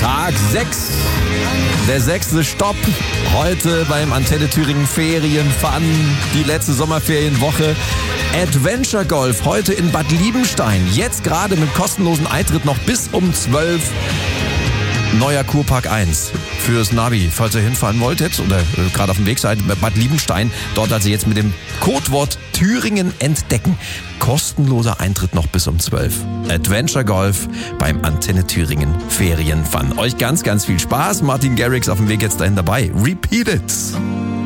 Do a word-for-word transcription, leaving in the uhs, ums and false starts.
Tag sechs. Der sechste Stopp. Heute beim Antenne Thüringen Ferienfun. Die letzte Sommerferienwoche. Adventure Golf heute in Bad Liebenstein. Jetzt gerade mit kostenlosen Eintritt noch bis um zwölf. Neuer Kurpark eins fürs Navi, falls ihr hinfahren wolltet oder äh, gerade auf dem Weg seid, Bad Liebenstein. Dort also jetzt mit dem Codewort Thüringen entdecken. Kostenloser Eintritt noch bis um zwölf. Adventure Golf beim Antenne Thüringen Ferienfun. Euch ganz, ganz viel Spaß. Martin Garrix auf dem Weg jetzt dahin dabei. Repeat it!